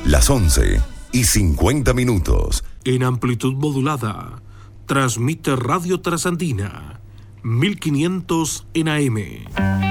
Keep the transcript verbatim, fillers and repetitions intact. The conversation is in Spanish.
Las once y cincuenta minutos. En amplitud modulada, transmite Radio Trasandina, mil quinientos en A M.